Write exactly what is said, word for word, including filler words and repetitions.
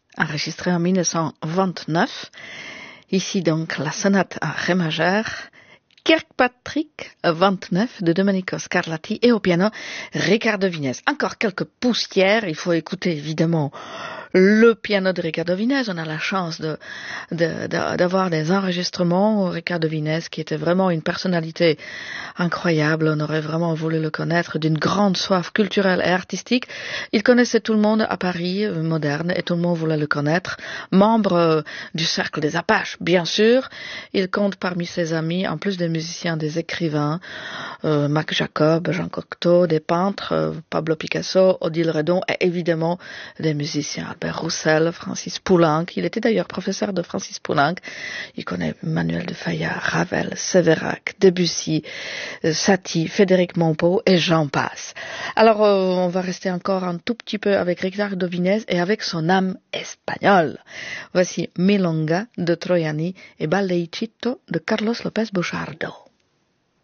enregistré en mille neuf cent vingt-neuf. Ici donc la sonate à ré majeur, Kirkpatrick vingt-neuf de Domenico Scarlatti et au piano Riccardo Vinez. Encore quelques poussières, il faut écouter évidemment le piano de Riccardo Vinez. On a la chance de, de, de, d'avoir des enregistrements. Riccardo Vinez qui était vraiment une personnalité incroyable, on aurait vraiment voulu le connaître, d'une grande soif culturelle et artistique. Il connaissait tout le monde à Paris euh, moderne et tout le monde voulait le connaître. Membre euh, du cercle des Apaches, bien sûr. Il compte parmi ses amis, en plus des musiciens, des écrivains, euh, Mac Jacob, Jean Cocteau, des peintres, euh, Pablo Picasso, Odile Redon et évidemment des musiciens, Albert Roussel, Francis Poulenc. Il était d'ailleurs professeur de Francis Poulenc. Il connaît Manuel de Fayard, Ravel, Sévérac, Debussy, euh, Satie, Frédéric Montpeau et j'en passe. Alors euh, on va rester encore un tout petit peu avec Riccardo Vinez et avec son âme espagnole. Voici Milonga de Troiani et Balleicito de Carlos López Buchardo.